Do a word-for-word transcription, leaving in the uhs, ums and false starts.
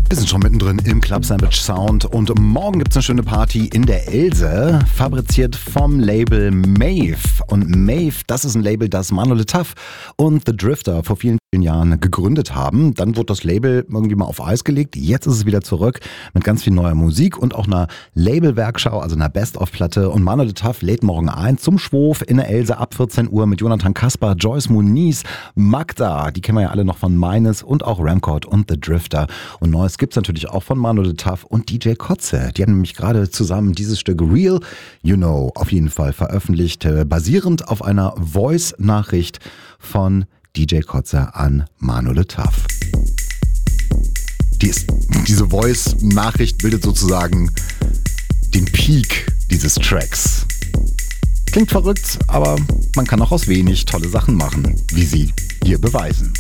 Wir sind schon mittendrin im Club Sandwich Sound und morgen gibt es eine schöne Party in der Else, fabriziert vom Label Maeve. Und Maeve, das ist ein Label, das Manu Le Taf und The Drifter vor vielen, vielen Jahren gegründet haben. Dann wurde das Label irgendwie mal auf Eis gelegt. Jetzt ist es wieder zurück mit ganz viel neuer Musik und auch einer Labelwerkschau, also einer Best-of-Platte. Und Manu Le Taf lädt morgen ein zum Schwof in der Else ab vierzehn Uhr mit Jonathan Kasper, Joyce Muniz, Magda, die kennen wir ja alle noch von Meines, und auch Ramcord und The Drifter. Und Neues gibt's natürlich auch von Manu Le Taf und D J Kotze. Die haben nämlich gerade zusammen dieses Stück Real You Know auf jeden Fall veröffentlicht, basierend auf einer Voice-Nachricht von D J Kotze an Manu Le Taf. Die ist, diese Voice-Nachricht bildet sozusagen den Peak dieses Tracks. Klingt verrückt, aber man kann auch aus wenig tolle Sachen machen, wie sie hier beweisen.